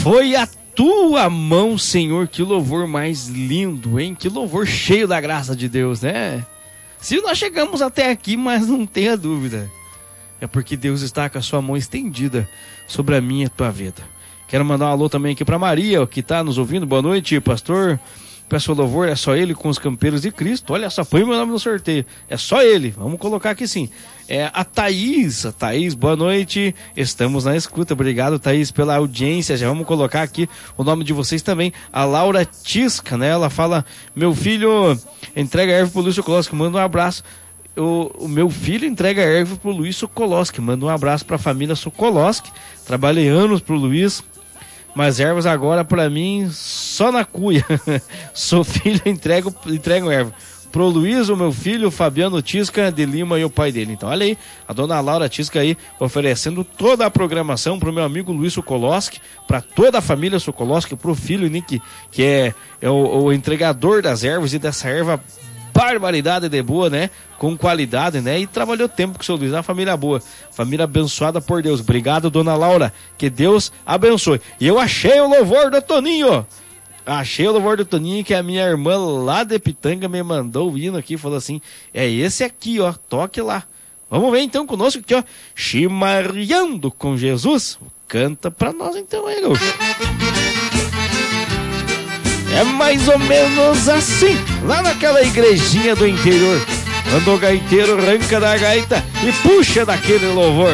Foi a tua mão, Senhor. Que louvor mais lindo, hein? Que louvor cheio da graça de Deus, né? Se nós chegamos até aqui, mas não tenha dúvida, é porque Deus está com a sua mão estendida sobre a minha e a tua vida. Quero mandar um alô também aqui para Maria, que está nos ouvindo. Boa noite, pastor. Peço louvor, é só ele com os campeiros de Cristo. Olha só, põe meu nome no sorteio. É só ele, vamos colocar aqui sim. É a Thaís, boa noite. Estamos na escuta, obrigado, Thaís, pela audiência. Já vamos colocar aqui o nome de vocês também. A Laura Tisca, né? Ela fala, meu filho entrega a erva pro Luiz Sokolowski, manda um abraço. O meu filho entrega a erva pro Luiz Sokolowski, manda um abraço pra família Sokolowski. Trabalhei anos pro Luiz. Mas ervas agora, pra mim, só na cuia. Sou filho, entrego erva. Pro Luiz, o meu filho, Fabiano Tisca de Lima e o pai dele. Então, olha aí, a dona Laura Tisca aí, oferecendo toda a programação pro meu amigo Luiz Sokolowski, pra toda a família Sokolowski, pro filho Nick, que é o entregador das ervas e dessa erva barbaridade de boa, né? Com qualidade, né? E trabalhou tempo com o seu Luiz, uma família boa, família abençoada por Deus. Obrigado, dona Laura, que Deus abençoe. E eu achei o louvor do Toninho. Achei o louvor do Toninho, que a minha irmã lá de Pitanga me mandou o hino aqui, falou assim, é esse aqui, ó, toque lá. Vamos ver então conosco aqui, ó, Chimarreando com Jesus. Canta pra nós então aí, gaúcho. É mais ou menos assim, lá naquela igrejinha do interior, quando o gaiteiro arranca da gaita e puxa daquele louvor.